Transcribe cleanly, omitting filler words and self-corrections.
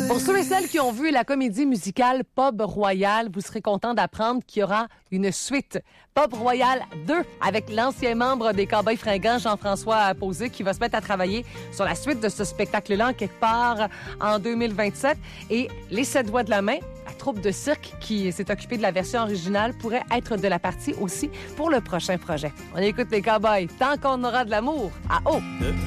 Pour ceux et celles qui ont vu la comédie musicale Pub Royal, vous serez contents d'apprendre qu'il y aura une suite. Pub Royal 2, avec l'ancien membre des Cowboys fringants, Jean-François Posé, qui va se mettre à travailler sur la suite de ce spectacle-là en quelque part en 2027. Et Les 7 doigts de la main, la troupe de cirque qui s'est occupée de la version originale, pourrait être de la partie aussi pour le prochain projet. On écoute les Cowboys tant qu'on aura de l'amour à eau.